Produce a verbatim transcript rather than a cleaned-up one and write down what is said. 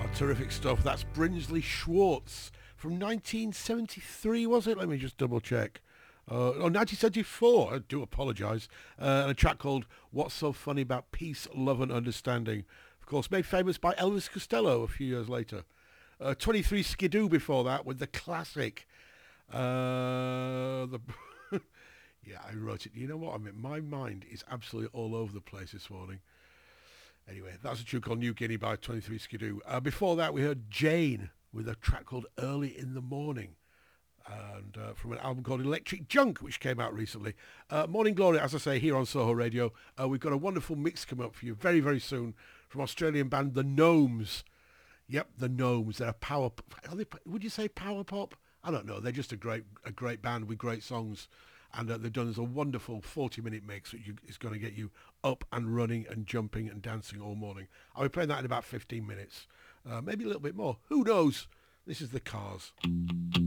Terrific stuff. That's Brinsley Schwartz from nineteen seventy-three, was it? Let me just double check. Uh, oh, nineteen seventy-four. I do apologise. Uh, and a track called What's So Funny About Peace, Love and Understanding. Of course, made famous by Elvis Costello a few years later. Uh, twenty-three Skidoo before that with the classic. Uh, the yeah, I wrote it. You know what? I mean, my mind is absolutely all over the place this morning. Anyway, that's a tune called New Guinea by twenty-three Skidoo. Uh, before that, we heard Jane with a track called Early in the Morning, and uh, from an album called Electric Junk, which came out recently. Uh, Morning Glory, as I say, here on Soho Radio. Uh, we've got a wonderful mix coming up for you very, very soon from Australian band The Gnomes. Yep, The Gnomes. They're a power... Are they, would you say power pop? I don't know. They're just a great a great band with great songs. And uh, they've done us a wonderful forty-minute mix, which is going to get you up and running and jumping and dancing all morning. I'll be playing that in about fifteen minutes. Uh, maybe a little bit more. Who knows? This is The Cars.